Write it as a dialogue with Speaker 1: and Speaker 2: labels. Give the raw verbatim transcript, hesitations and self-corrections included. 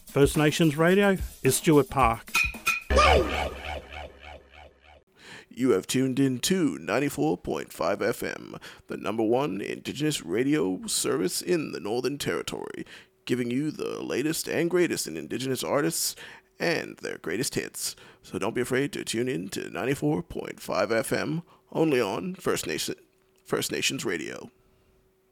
Speaker 1: First Nations Radio is Stuart Park.
Speaker 2: You have tuned in to ninety-four point five F M, the number one Indigenous radio service in the Northern Territory, giving you the latest and greatest in Indigenous artists and their greatest hits. So don't be afraid to tune in to ninety-four point five F M, only on First Nation, First Nations Radio.